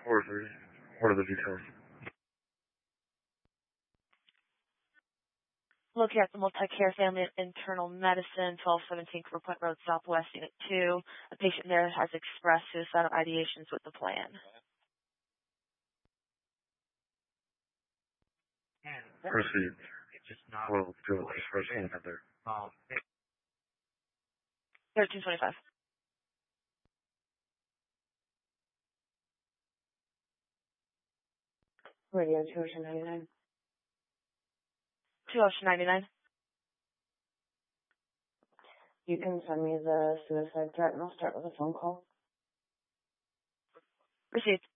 4-3. What are the details? Located at the Multi-Care Family and Internal Medicine, 1217 Cooper Point Road, Southwest, Unit 2. A patient there has expressed suicidal ideations with the plan. Proceed. We'll do it this first one there. 1325. Radio 299. 299. You can send me the suicide threat and I'll start with a phone call. Received.